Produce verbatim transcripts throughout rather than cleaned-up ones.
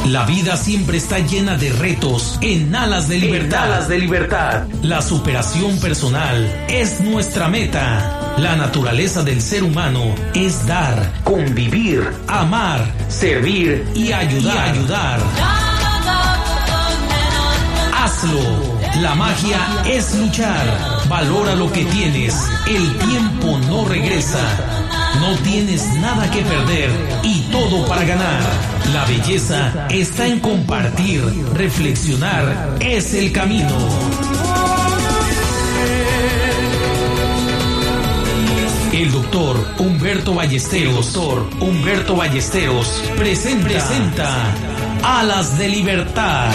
La vida siempre está llena de retos en Alas de Libertad. En Alas de Libertad. La superación personal es nuestra meta. La naturaleza del ser humano es dar, convivir, amar, servir y ayudar. Y ayudar. Hazlo. La magia es luchar. Valora lo que tienes. El tiempo no regresa. No tienes nada que perder y todo para ganar. La belleza está en compartir. Reflexionar es el camino. El doctor Humberto Ballesteros, doctor Humberto Ballesteros presenta, presenta Alas de Libertad.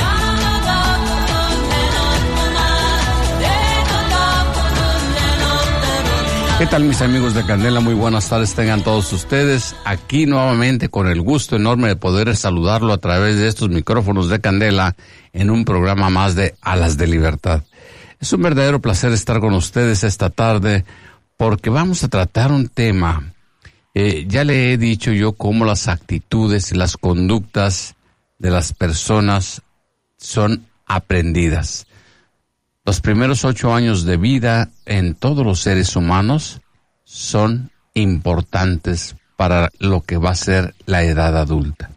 ¿Qué tal, mis amigos de Candela? Muy buenas tardes tengan todos ustedes. Aquí nuevamente con el gusto enorme de poder saludarlo a través de estos micrófonos de Candela en un programa más de Alas de Libertad. Es un verdadero placer estar con ustedes esta tarde porque vamos a tratar un tema. Eh, ya le he dicho yo cómo las actitudes y las conductas de las personas son aprendidas. Los primeros ocho años de vida en todos los seres humanos son importantes para lo que va a ser la edad adulta.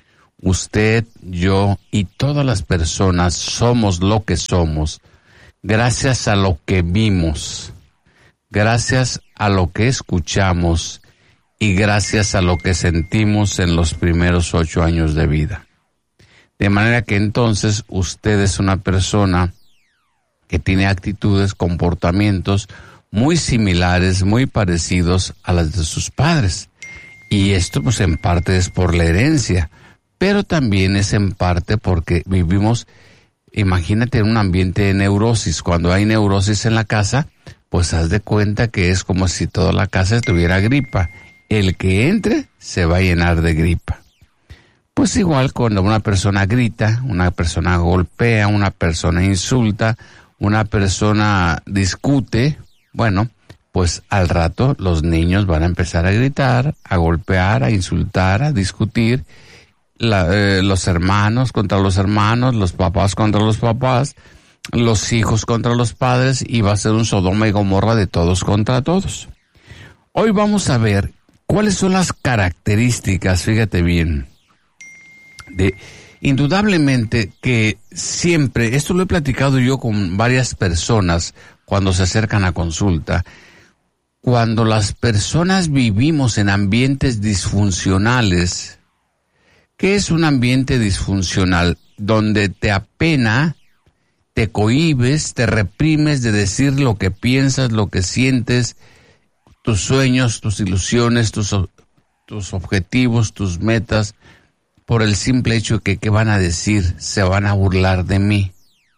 Usted, yo y todas las personas somos lo que somos gracias a lo que vimos, gracias a lo que escuchamos y gracias a lo que sentimos en los primeros ocho años de vida. De manera que entonces usted es una persona que tiene actitudes, comportamientos muy similares, muy parecidos a las de sus padres. Y esto pues en parte es por la herencia, pero también es en parte porque vivimos, imagínate, en un ambiente de neurosis. Cuando hay neurosis en la casa, pues haz de cuenta que es como si toda la casa tuviera gripa. El que entre se va a llenar de gripa. Pues igual cuando una persona grita, una persona golpea, una persona insulta, una persona discute, bueno, pues al rato los niños van a empezar a gritar, a golpear, a insultar, a discutir, la, eh, los hermanos contra los hermanos, los papás contra los papás, los hijos contra los padres, y va a ser un Sodoma y Gomorra de todos contra todos. Hoy vamos a ver cuáles son las características, fíjate bien, de... Indudablemente que siempre, esto lo he platicado yo con varias personas cuando se acercan a consulta, cuando las personas vivimos en ambientes disfuncionales. ¿Qué es un ambiente disfuncional? Donde te apena, te cohibes, te reprimes de decir lo que piensas, lo que sientes, tus sueños, tus ilusiones, tus, tus objetivos, tus metas, por el simple hecho de que, ¿qué van a decir? Se van a burlar de mí.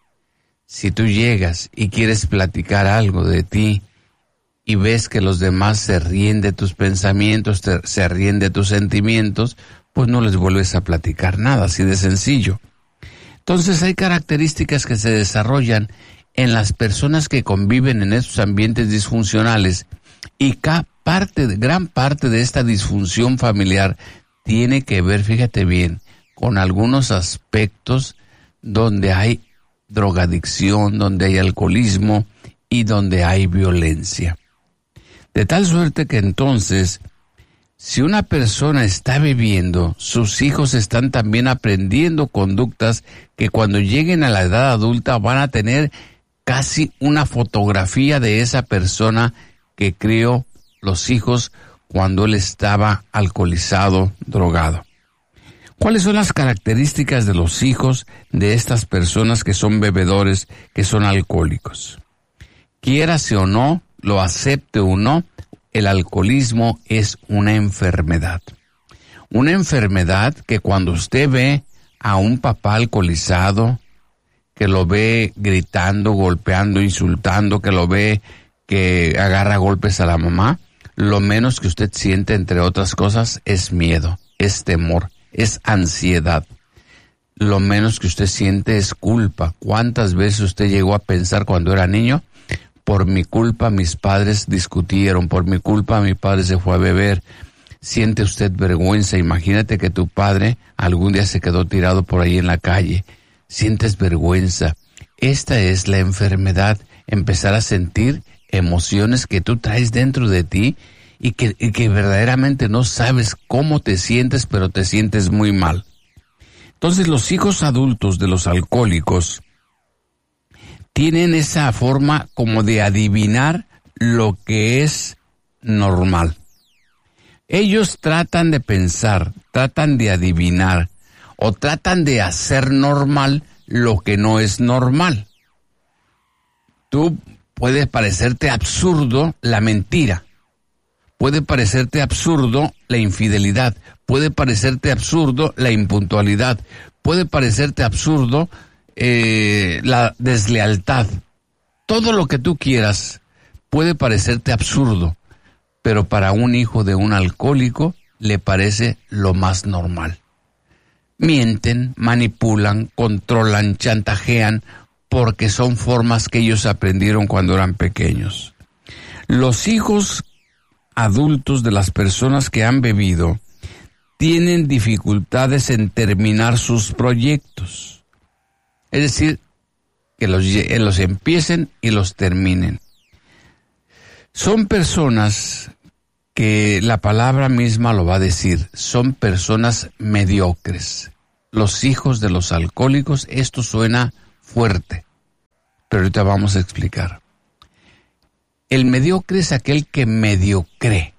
Si tú llegas y quieres platicar algo de ti y ves que los demás se ríen de tus pensamientos, te, se ríen de tus sentimientos, pues no les vuelves a platicar nada, así de sencillo. Entonces hay características que se desarrollan en las personas que conviven en estos ambientes disfuncionales, y cada parte, gran parte de esta disfunción familiar tiene que ver, fíjate bien, con algunos aspectos donde hay drogadicción, donde hay alcoholismo y donde hay violencia. De tal suerte que entonces, si una persona está viviendo, sus hijos están también aprendiendo conductas que cuando lleguen a la edad adulta van a tener casi una fotografía de esa persona que crió los hijos cuando él estaba alcoholizado, drogado. ¿Cuáles son las características de los hijos de estas personas que son bebedores, que son alcohólicos? Quiérase o no, lo acepte o no, el alcoholismo es una enfermedad. Una enfermedad que cuando usted ve a un papá alcoholizado, que lo ve gritando, golpeando, insultando, que lo ve que agarra golpes a la mamá, lo menos que usted siente, entre otras cosas, es miedo, es temor, es ansiedad. Lo menos que usted siente es culpa. ¿Cuántas veces usted llegó a pensar cuando era niño? Por mi culpa mis padres discutieron, por mi culpa mi padre se fue a beber. Siente usted vergüenza. Imagínate que tu padre algún día se quedó tirado por ahí en la calle. Sientes vergüenza. Esta es la enfermedad, empezar a sentir emociones que tú traes dentro de ti y que, y que verdaderamente no sabes cómo te sientes, pero te sientes muy mal. Entonces los hijos adultos de los alcohólicos tienen esa forma como de adivinar lo que es normal. Ellos tratan de pensar, tratan de adivinar o tratan de hacer normal lo que no es normal. Tú puede parecerte absurdo la mentira, puede parecerte absurdo la infidelidad, puede parecerte absurdo la impuntualidad, puede parecerte absurdo eh, la deslealtad. Todo lo que tú quieras puede parecerte absurdo, pero para un hijo de un alcohólico le parece lo más normal. Mienten, manipulan, controlan, chantajean, porque son formas que ellos aprendieron cuando eran pequeños. Los hijos adultos de las personas que han bebido tienen dificultades en terminar sus proyectos. Es decir, que los, los empiecen y los terminen. Son personas que la palabra misma lo va a decir, son personas mediocres. Los hijos de los alcohólicos, esto suena fuerte, pero ahorita vamos a explicar. El mediocre es aquel que medio cree.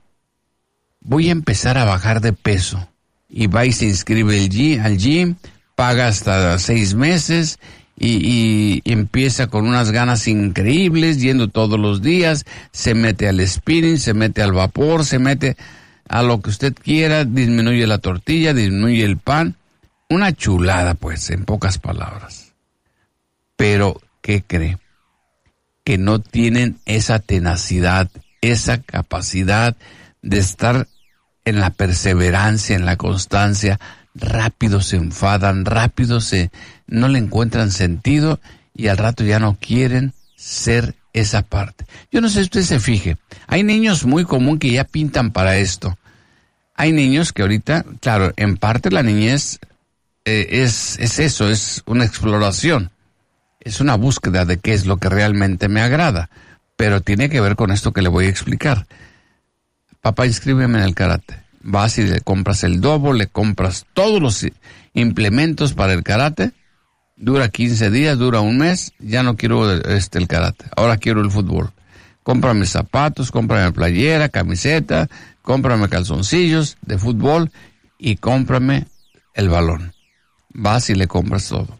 Voy a empezar a bajar de peso. Y va y se inscribe el gym, al gym, paga hasta seis meses y, y empieza con unas ganas increíbles, yendo todos los días, se mete al spinning, se mete al vapor, se mete a lo que usted quiera, disminuye la tortilla, disminuye el pan. Una chulada, pues, en pocas palabras. Pero, ¿qué cree? Que no tienen esa tenacidad, esa capacidad de estar en la perseverancia, en la constancia. Rápido se enfadan, rápido se no le encuentran sentido y al rato ya no quieren ser esa parte. Yo no sé si usted se fije, hay niños muy común que ya pintan para esto. Hay niños que ahorita, claro, en parte la niñez eh, es, es eso, es una exploración. Es una búsqueda de qué es lo que realmente me agrada, pero tiene que ver con esto que le voy a explicar. Papá, inscríbeme en el karate. Vas y le compras el dobo, le compras todos los implementos para el karate. Dura quince días, dura un mes. Ya no quiero este el karate, ahora quiero el fútbol. Cómprame zapatos, cómprame playera, camiseta, cómprame calzoncillos de fútbol y cómprame el balón. Vas y le compras todo.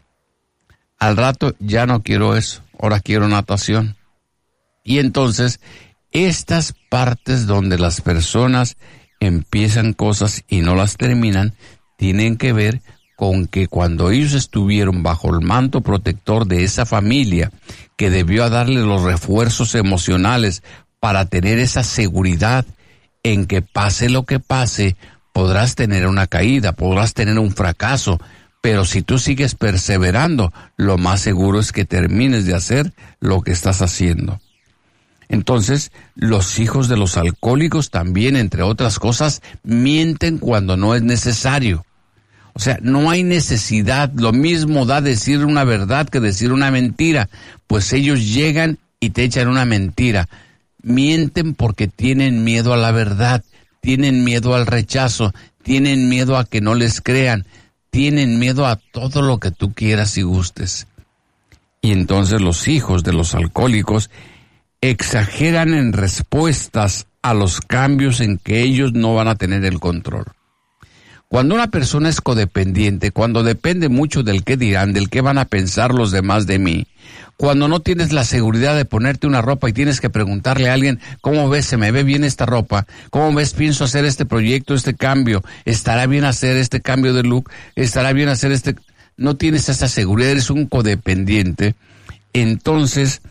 Al rato ya no quiero eso, ahora quiero natación. Y entonces, estas partes donde las personas empiezan cosas y no las terminan, tienen que ver con que cuando ellos estuvieron bajo el manto protector de esa familia, que debió darle los refuerzos emocionales para tener esa seguridad en que pase lo que pase, podrás tener una caída, podrás tener un fracaso, pero si tú sigues perseverando, lo más seguro es que termines de hacer lo que estás haciendo. Entonces, los hijos de los alcohólicos también, entre otras cosas, mienten cuando no es necesario. O sea, no hay necesidad, lo mismo da decir una verdad que decir una mentira, pues ellos llegan y te echan una mentira. Mienten porque tienen miedo a la verdad, tienen miedo al rechazo, tienen miedo a que no les crean, tienen miedo a todo lo que tú quieras y gustes. Y entonces los hijos de los alcohólicos exageran en respuestas a los cambios en que ellos no van a tener el control. Cuando una persona es codependiente, cuando depende mucho del qué dirán, del qué van a pensar los demás de mí, cuando no tienes la seguridad de ponerte una ropa y tienes que preguntarle a alguien, ¿cómo ves? ¿Se me ve bien esta ropa? ¿Cómo ves? Pienso hacer este proyecto, este cambio. ¿Estará bien hacer este cambio de look? ¿Estará bien hacer este...? No tienes esa seguridad, eres un codependiente. Entonces,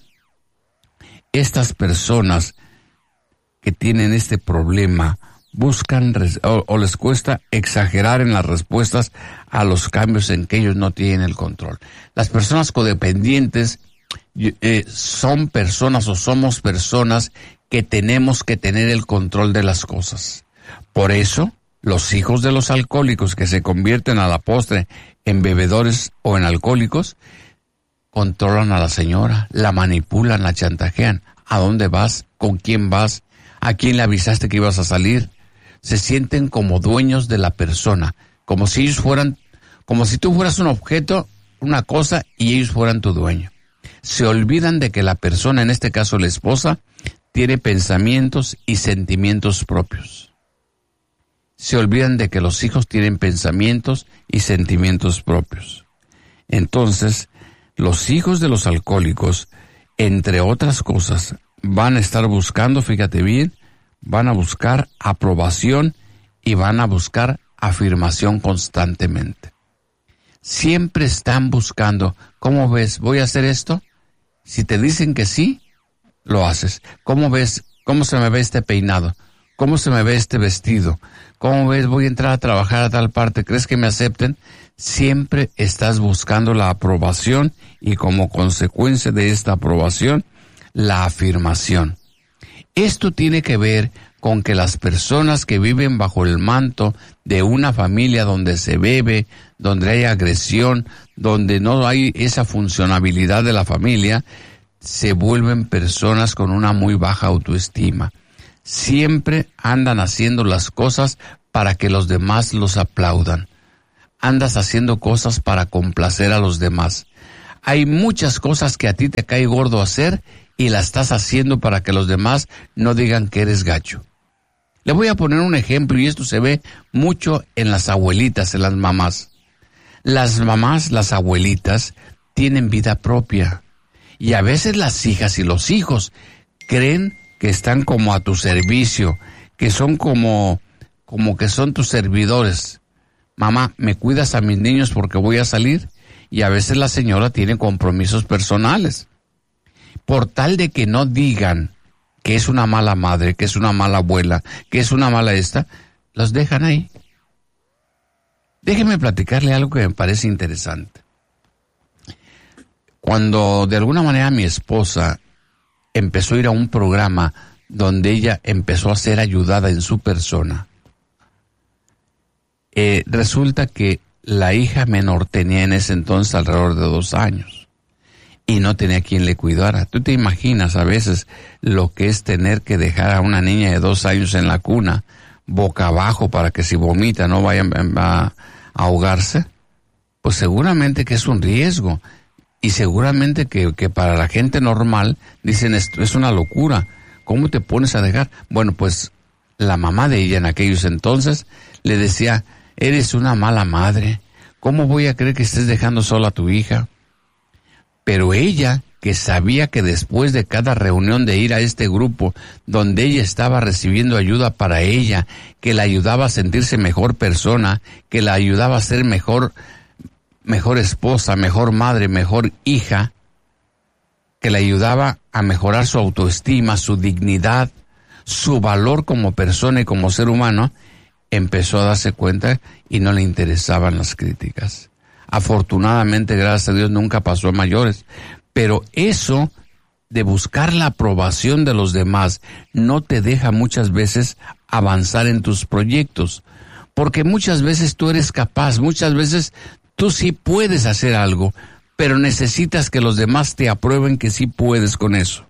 estas personas que tienen este problema buscan o, o les cuesta exagerar en las respuestas a los cambios en que ellos no tienen el control. Las personas codependientes eh, son personas o somos personas que tenemos que tener el control de las cosas. Por eso, los hijos de los alcohólicos que se convierten a la postre en bebedores o en alcohólicos, controlan a la señora, la manipulan, la chantajean. ¿A dónde vas? ¿Con quién vas? ¿A quién le avisaste que ibas a salir? Se sienten como dueños de la persona, como si ellos fueran, como si tú fueras un objeto, una cosa, y ellos fueran tu dueño. Se olvidan de que la persona, en este caso la esposa, tiene pensamientos y sentimientos propios. Se olvidan de que los hijos tienen pensamientos y sentimientos propios. Entonces, los hijos de los alcohólicos, entre otras cosas, van a estar buscando, fíjate bien, van a buscar aprobación y van a buscar afirmación constantemente. Siempre están buscando, ¿cómo ves? ¿Voy a hacer esto? Si te dicen que sí, lo haces. ¿Cómo ves? ¿Cómo se me ve este peinado? ¿Cómo se me ve este vestido? ¿Cómo ves? Voy a entrar a trabajar a tal parte. ¿Crees que me acepten? Siempre estás buscando la aprobación y como consecuencia de esta aprobación, la afirmación. Esto tiene que ver con que las personas que viven bajo el manto de una familia donde se bebe, donde hay agresión, donde no hay esa funcionabilidad de la familia, se vuelven personas con una muy baja autoestima. Siempre andan haciendo las cosas para que los demás los aplaudan. Andas haciendo cosas para complacer a los demás. Hay muchas cosas que a ti te cae gordo hacer y las estás haciendo para que los demás no digan que eres gacho. Le voy a poner un ejemplo y esto se ve mucho en las abuelitas, en las mamás. Las mamás, las abuelitas, tienen vida propia. Y a veces las hijas y los hijos creen que están como a tu servicio, que son como, como que son tus servidores. Mamá, ¿me cuidas a mis niños porque voy a salir? Y a veces la señora tiene compromisos personales. Por tal de que no digan que es una mala madre, que es una mala abuela, que es una mala esta, los dejan ahí. Déjeme platicarle algo que me parece interesante. Cuando de alguna manera mi esposa empezó a ir a un programa donde ella empezó a ser ayudada en su persona, eh, resulta que la hija menor tenía en ese entonces alrededor de dos años y no tenía quien le cuidara. Tú te imaginas a veces lo que es tener que dejar a una niña de dos años en la cuna, boca abajo, para que si vomita no vaya a, a ahogarse. Pues seguramente que es un riesgo. Y seguramente que, que para la gente normal dicen esto es una locura. ¿Cómo te pones a dejar? Bueno, pues la mamá de ella en aquellos entonces le decía, eres una mala madre. ¿Cómo voy a creer que estés dejando sola a tu hija? Pero ella, que sabía que después de cada reunión de ir a este grupo, donde ella estaba recibiendo ayuda para ella, que la ayudaba a sentirse mejor persona, que la ayudaba a ser mejor mejor esposa, mejor madre, mejor hija, que le ayudaba a mejorar su autoestima, su dignidad, su valor como persona y como ser humano, empezó a darse cuenta y no le interesaban las críticas. Afortunadamente, gracias a Dios, nunca pasó a mayores, pero eso de buscar la aprobación de los demás no te deja muchas veces avanzar en tus proyectos, porque muchas veces tú eres capaz, muchas veces tú sí puedes hacer algo, pero necesitas que los demás te aprueben que sí puedes con eso.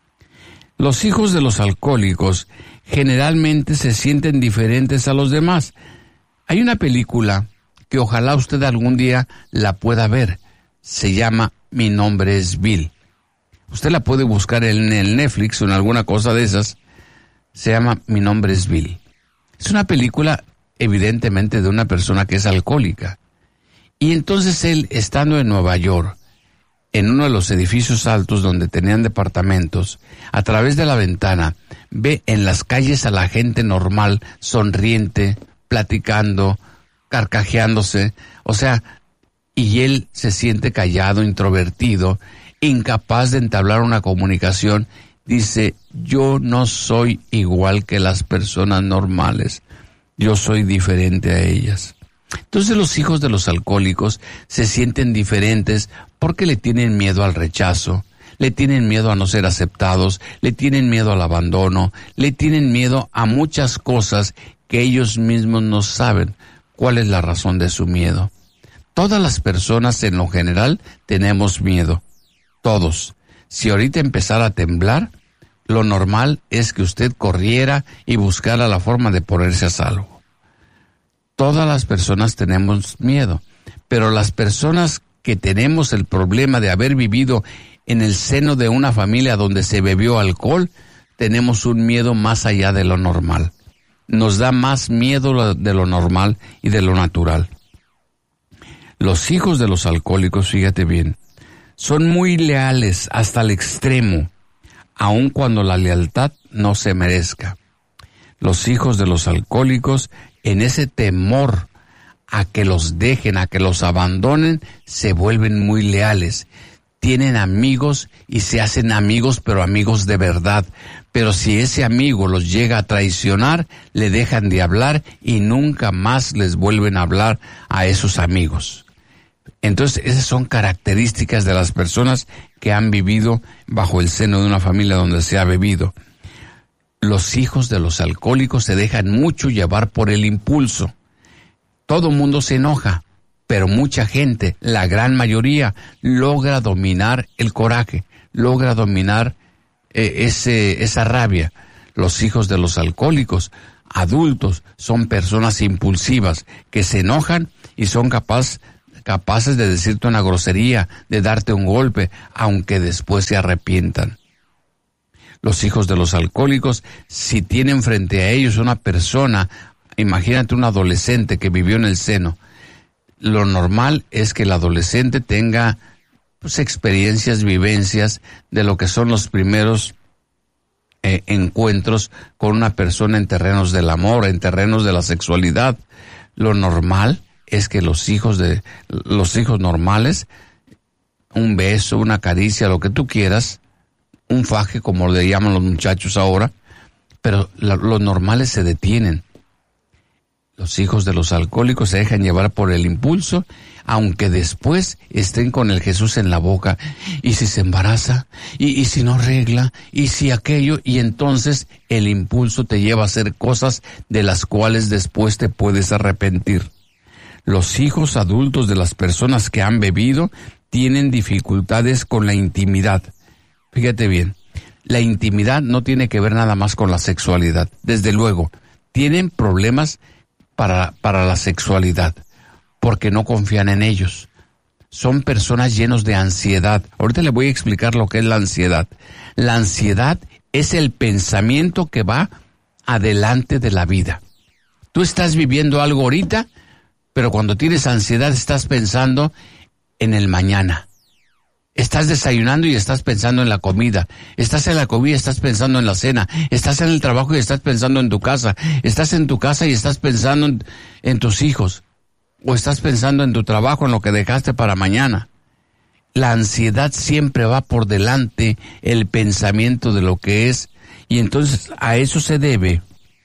Los hijos de los alcohólicos generalmente se sienten diferentes a los demás. Hay una película que ojalá usted algún día la pueda ver. Se llama Mi nombre es Bill. Usted la puede buscar en el Netflix o en alguna cosa de esas. Se llama Mi nombre es Bill. Es una película evidentemente de una persona que es alcohólica. Y entonces él, estando en Nueva York, en uno de los edificios altos donde tenían departamentos, a través de la ventana, ve en las calles a la gente normal, sonriente, platicando, carcajeándose, o sea, y él se siente callado, introvertido, incapaz de entablar una comunicación. Dice, yo no soy igual que las personas normales, yo soy diferente a ellas. Entonces los hijos de los alcohólicos se sienten diferentes porque le tienen miedo al rechazo, le tienen miedo a no ser aceptados, le tienen miedo al abandono, le tienen miedo a muchas cosas que ellos mismos no saben cuál es la razón de su miedo. Todas las personas en lo general tenemos miedo, todos. Si ahorita empezara a temblar, lo normal es que usted corriera y buscara la forma de ponerse a salvo. Todas las personas tenemos miedo, pero las personas que tenemos el problema de haber vivido en el seno de una familia donde se bebió alcohol, tenemos un miedo más allá de lo normal. Nos da más miedo de lo normal y de lo natural. Los hijos de los alcohólicos, fíjate bien, son muy leales hasta el extremo, aun cuando la lealtad no se merezca. Los hijos de los alcohólicos, en ese temor a que los dejen, a que los abandonen, se vuelven muy leales. Tienen amigos y se hacen amigos, pero amigos de verdad. Pero si ese amigo los llega a traicionar, le dejan de hablar y nunca más les vuelven a hablar a esos amigos. Entonces, esas son características de las personas que han vivido bajo el seno de una familia donde se ha bebido. Los hijos de los alcohólicos se dejan mucho llevar por el impulso. Todo mundo se enoja, pero mucha gente, la gran mayoría, logra dominar el coraje, logra dominar eh, ese, esa rabia. Los hijos de los alcohólicos, adultos, son personas impulsivas que se enojan y son capaces capaces de decirte una grosería, de darte un golpe, aunque después se arrepientan. Los hijos de los alcohólicos, si tienen frente a ellos una persona, imagínate un adolescente que vivió en el seno, lo normal es que el adolescente tenga pues, experiencias, vivencias de lo que son los primeros eh, encuentros con una persona en terrenos del amor, en terrenos de la sexualidad. Lo normal es que los hijos de los hijos normales, un beso, una caricia, lo que tú quieras, un faje como le llaman los muchachos ahora, pero la, los normales se detienen. Los hijos de los alcohólicos se dejan llevar por el impulso, aunque después estén con el Jesús en la boca. ¿Y si se embaraza? ¿Y, y si no arregla? ¿Y si aquello? Y entonces el impulso te lleva a hacer cosas de las cuales después te puedes arrepentir. Los hijos adultos de las personas que han bebido tienen dificultades con la intimidad. Fíjate bien, la intimidad no tiene que ver nada más con la sexualidad. Desde luego, tienen problemas para, para la sexualidad, porque no confían en ellos. Son personas llenos de ansiedad. Ahorita le voy a explicar lo que es la ansiedad. La ansiedad es el pensamiento que va adelante de la vida. Tú estás viviendo algo ahorita, pero cuando tienes ansiedad estás pensando en el mañana. Estás desayunando y estás pensando en la comida. Estás en la comida y estás pensando en la cena. Estás en el trabajo y estás pensando en tu casa. Estás en tu casa y estás pensando en, en tus hijos. O estás pensando en tu trabajo, en lo que dejaste para mañana. La ansiedad siempre va por delante el pensamiento de lo que es. Y entonces a eso se debe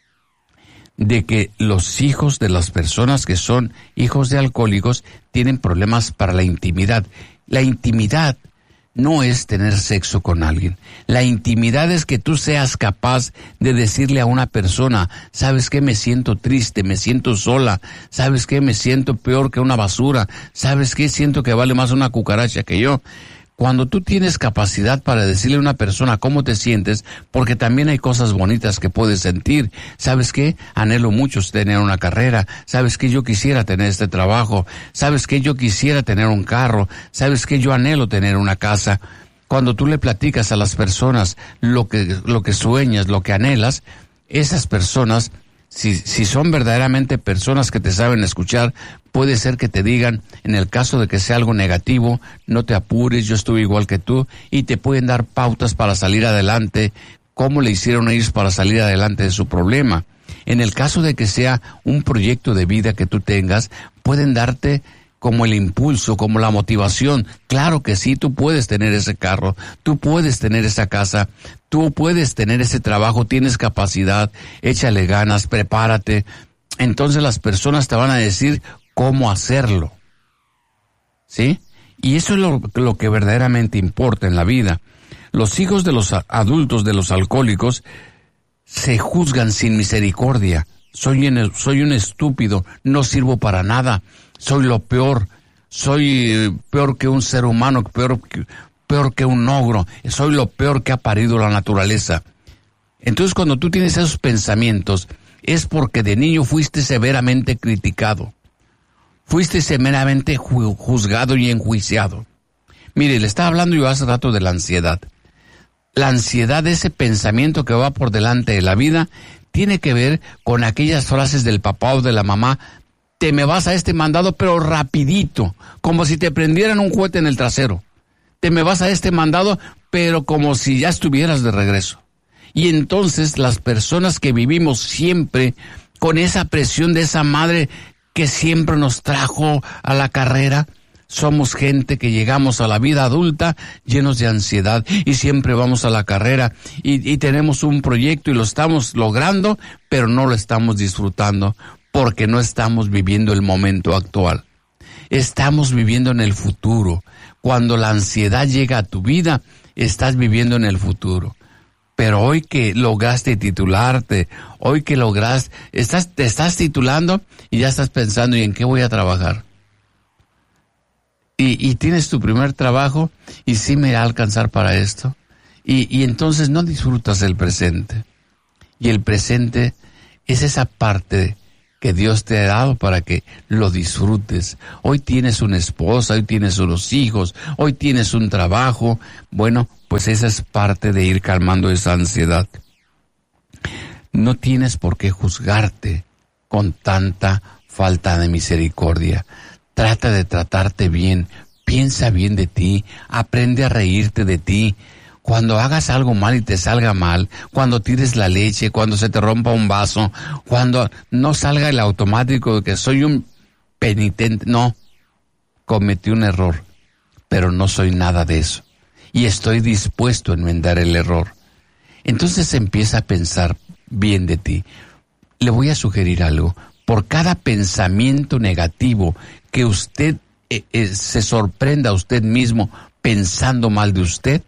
de que los hijos de las personas que son hijos de alcohólicos tienen problemas para la intimidad. La intimidad no es tener sexo con alguien. La intimidad es que tú seas capaz de decirle a una persona, ¿sabes qué? Me siento triste, me siento sola, ¿sabes qué? Me siento peor que una basura, ¿sabes qué? Siento que vale más una cucaracha que yo. Cuando tú tienes capacidad para decirle a una persona cómo te sientes, porque también hay cosas bonitas que puedes sentir. ¿Sabes qué? Anhelo mucho tener una carrera. ¿Sabes qué? Yo quisiera tener este trabajo. ¿Sabes qué? Yo quisiera tener un carro. ¿Sabes qué? Yo anhelo tener una casa. Cuando tú le platicas a las personas lo que, lo que sueñas, lo que anhelas, esas personas, si, si son verdaderamente personas que te saben escuchar, puede ser que te digan, en el caso de que sea algo negativo, no te apures, yo estuve igual que tú, y te pueden dar pautas para salir adelante, cómo le hicieron ellos para salir adelante de su problema. En el caso de que sea un proyecto de vida que tú tengas, pueden darte como el impulso, como la motivación. Claro que sí, tú puedes tener ese carro, tú puedes tener esa casa, tú puedes tener ese trabajo, tienes capacidad, échale ganas, prepárate. Entonces las personas te van a decir cómo hacerlo, ¿sí? Y eso es lo, lo que verdaderamente importa en la vida. Los hijos de los adultos de los alcohólicos se juzgan sin misericordia, soy, en el, soy un estúpido, no sirvo para nada, soy lo peor, soy eh, peor que un ser humano, peor que, peor que un ogro, soy lo peor que ha parido la naturaleza. Entonces cuando tú tienes esos pensamientos, es porque de niño fuiste severamente criticado, fuiste severamente juzgado y enjuiciado. Mire, le estaba hablando yo hace rato de la ansiedad. La ansiedad, ese pensamiento que va por delante de la vida, tiene que ver con aquellas frases del papá o de la mamá: te me vas a este mandado pero rapidito, como si te prendieran un cohete en el trasero. Te me vas a este mandado pero como si ya estuvieras de regreso. Y entonces las personas que vivimos siempre con esa presión de esa madre que siempre nos trajo a la carrera, somos gente que llegamos a la vida adulta llenos de ansiedad y siempre vamos a la carrera y, y tenemos un proyecto y lo estamos logrando, pero no lo estamos disfrutando porque no estamos viviendo el momento actual. Estamos viviendo en el futuro. Cuando la ansiedad llega a tu vida, estás viviendo en el futuro. Pero hoy que lograste titularte, hoy que lograste, estás, te estás titulando y ya estás pensando, ¿y en qué voy a trabajar? Y, y tienes tu primer trabajo y sí me va a alcanzar para esto. Y, y entonces no disfrutas el presente. Y el presente es esa parte que Dios te ha dado para que lo disfrutes. Hoy tienes una esposa, hoy tienes unos hijos, hoy tienes un trabajo. Bueno, pues esa es parte de ir calmando esa ansiedad. No tienes por qué juzgarte con tanta falta de misericordia. Trata de tratarte bien, piensa bien de ti, aprende a reírte de ti. Cuando hagas algo mal y te salga mal, cuando tires la leche, cuando se te rompa un vaso, cuando no salga el automático de que soy un penitente, no, cometí un error, pero no soy nada de eso. Y estoy dispuesto a enmendar el error. Entonces empieza a pensar bien de ti. Le voy a sugerir algo. Por cada pensamiento negativo que usted eh, eh, se sorprenda a usted mismo pensando mal de usted,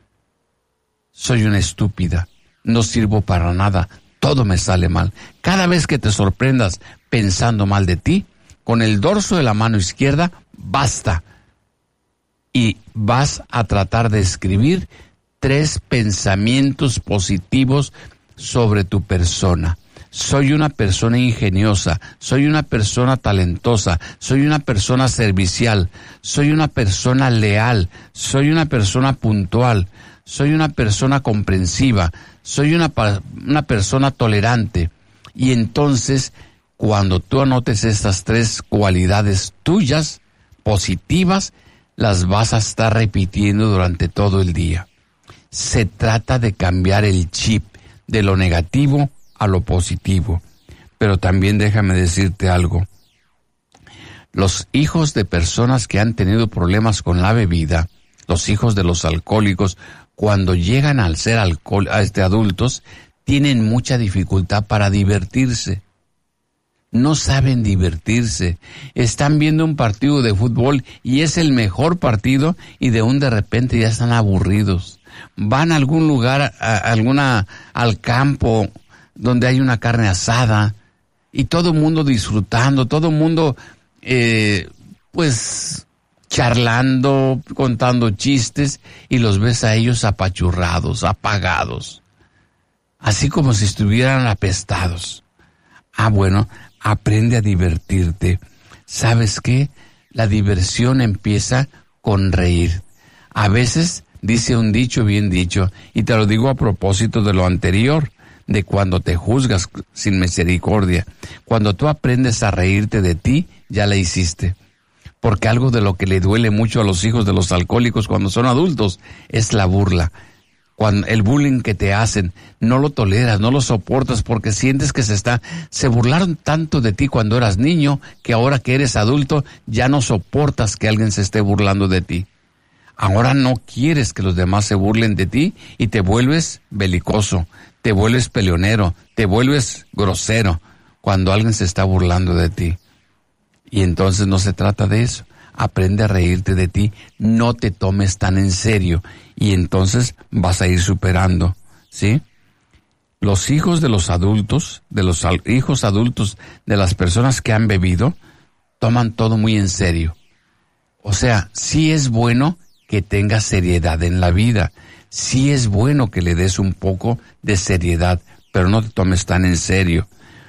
soy una estúpida, no sirvo para nada, todo me sale mal. Cada vez que te sorprendas pensando mal de ti, con el dorso de la mano izquierda, basta. Y vas a tratar de escribir tres pensamientos positivos sobre tu persona. Soy una persona ingeniosa, soy una persona talentosa, soy una persona servicial, soy una persona leal, soy una persona puntual, soy una persona comprensiva, soy una, una persona tolerante. Y entonces, cuando tú anotes estas tres cualidades tuyas, positivas, las vas a estar repitiendo durante todo el día. Se trata de cambiar el chip de lo negativo a lo positivo. Pero también déjame decirte algo. Los hijos de personas que han tenido problemas con la bebida, los hijos de los alcohólicos, cuando llegan al ser alcohol, a este adultos, tienen mucha dificultad para divertirse. No saben divertirse. Están viendo un partido de fútbol y es el mejor partido y de un de repente ya están aburridos. Van a algún lugar, a, alguna, al campo donde hay una carne asada y todo el mundo disfrutando, todo el mundo eh, pues charlando, contando chistes, y los ves a ellos apachurrados, apagados, así como si estuvieran apestados. Ah, bueno, aprende a divertirte. ¿Sabes qué? La diversión empieza con reír. A veces dice un dicho bien dicho, y te lo digo a propósito de lo anterior, de cuando te juzgas sin misericordia. Cuando tú aprendes a reírte de ti, ya la hiciste. Porque algo de lo que le duele mucho a los hijos de los alcohólicos cuando son adultos es la burla. Cuando el bullying que te hacen, no lo toleras, no lo soportas porque sientes que se está, se burlaron tanto de ti cuando eras niño que ahora que eres adulto ya no soportas que alguien se esté burlando de ti. Ahora no quieres que los demás se burlen de ti y te vuelves belicoso, te vuelves peleonero, te vuelves grosero cuando alguien se está burlando de ti. Y entonces no se trata de eso. Aprende a reírte de ti, no te tomes tan en serio y entonces vas a ir superando, ¿sí? Los hijos de los adultos, de los al- hijos adultos de las personas que han bebido, toman todo muy en serio. O sea, sí es bueno que tengas seriedad en la vida. Sí es bueno que le des un poco de seriedad, pero no te tomes tan en serio.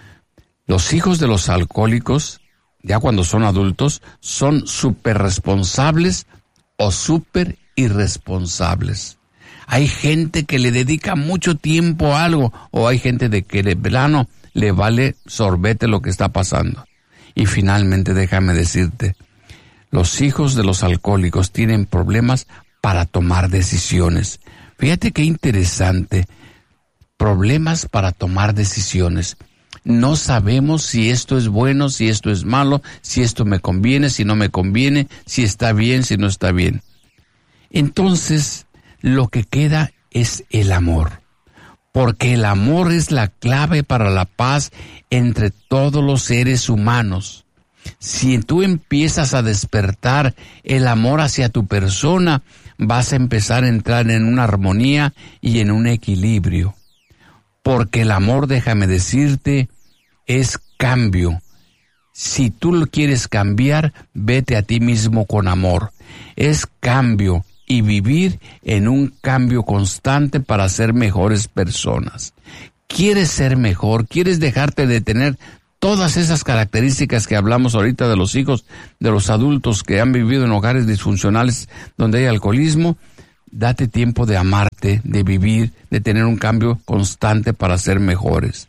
Los hijos de los alcohólicos, ya cuando son adultos, son súper responsables o súper irresponsables. Hay gente que le dedica mucho tiempo a algo, o hay gente de que de plano le vale sorbete lo que está pasando. Y finalmente déjame decirte, los hijos de los alcohólicos tienen problemas para tomar decisiones. Fíjate qué interesante, problemas para tomar decisiones. No sabemos si esto es bueno, si esto es malo, si esto me conviene, si no me conviene, si está bien, si no está bien. Entonces, lo que queda es el amor, porque el amor es la clave para la paz entre todos los seres humanos. Si tú empiezas a despertar el amor hacia tu persona, vas a empezar a entrar en una armonía y en un equilibrio. Porque el amor, déjame decirte, es cambio. Si tú lo quieres cambiar, vete a ti mismo con amor. Es cambio y vivir en un cambio constante para ser mejores personas. ¿Quieres ser mejor? ¿Quieres dejarte de tener todas esas características que hablamos ahorita de los hijos, de los adultos que han vivido en hogares disfuncionales donde hay alcoholismo? Date tiempo de amarte, de vivir, de tener un cambio constante para ser mejores.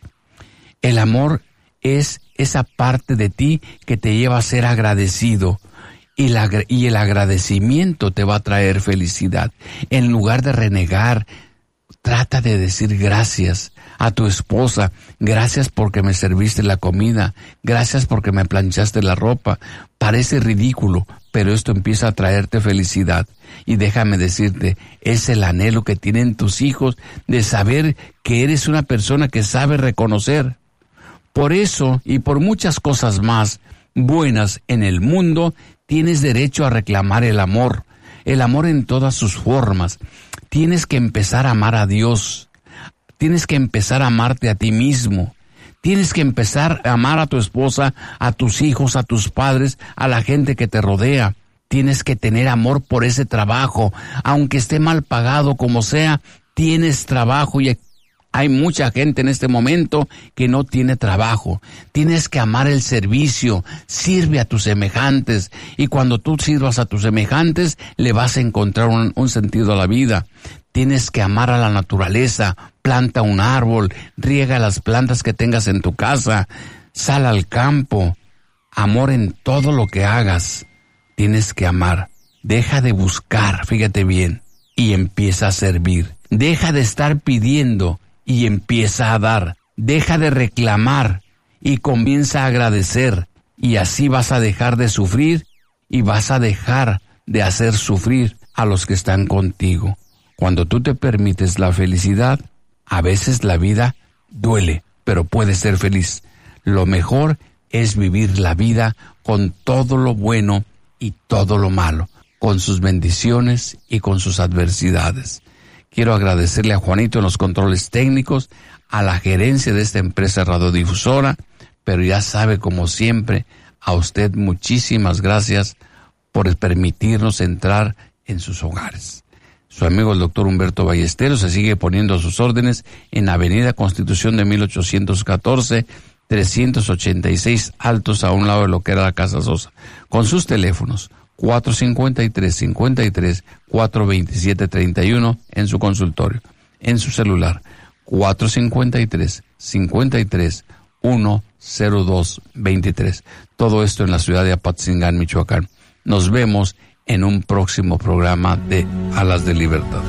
El amor es esa parte de ti que te lleva a ser agradecido, y, la, y el agradecimiento te va a traer felicidad. En lugar de renegar, trata de decir gracias a tu esposa. Gracias porque me serviste la comida. Gracias porque me planchaste la ropa. Parece ridículo, pero esto empieza a traerte felicidad. Y déjame decirte, es el anhelo que tienen tus hijos de saber que eres una persona que sabe reconocer. Por eso y por muchas cosas más buenas en el mundo, tienes derecho a reclamar el amor. El amor en todas sus formas. Tienes que empezar a amar a Dios. Tienes que empezar a amarte a ti mismo. Tienes que empezar a amar a tu esposa, a tus hijos, a tus padres, a la gente que te rodea. Tienes que tener amor por ese trabajo. Aunque esté mal pagado como sea, tienes trabajo y hay mucha gente en este momento que no tiene trabajo. Tienes que amar el servicio. Sirve a tus semejantes. Y cuando tú sirvas a tus semejantes, le vas a encontrar un, un sentido a la vida. Tienes que amar a la naturaleza. Planta un árbol. Riega las plantas que tengas en tu casa. Sal al campo. Amor en todo lo que hagas. Tienes que amar. Deja de buscar, fíjate bien, y empieza a servir. Deja de estar pidiendo y empieza a dar. Deja de reclamar y comienza a agradecer. Y así vas a dejar de sufrir y vas a dejar de hacer sufrir a los que están contigo. Cuando tú te permites la felicidad, a veces la vida duele, pero puedes ser feliz. Lo mejor es vivir la vida con todo lo bueno y todo lo malo, con sus bendiciones y con sus adversidades. Quiero agradecerle a Juanito en los controles técnicos, a la gerencia de esta empresa radiodifusora, pero ya sabe, como siempre, a usted muchísimas gracias por permitirnos entrar en sus hogares. Su amigo el doctor Humberto Ballesteros se sigue poniendo a sus órdenes en Avenida Constitución de mil ochocientos catorce, trescientos ochenta y seis Altos, a un lado de lo que era la Casa Sosa, con sus teléfonos cuatro cinco tres, cinco tres, cuatro dos siete, tres uno en su consultorio, en su celular cuatro cinco tres, cinco tres, uno cero dos dos tres. Todo esto en la ciudad de Apatzingán, Michoacán. Nos vemos en un próximo programa de Alas de Libertad.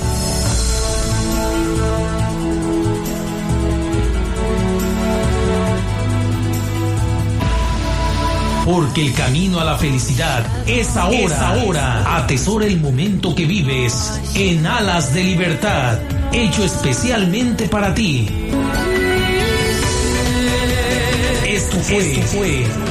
Porque el camino a la felicidad es ahora. Es ahora. Atesora el momento que vives en Alas de Libertad, hecho especialmente para ti. Esto fue, Esto fue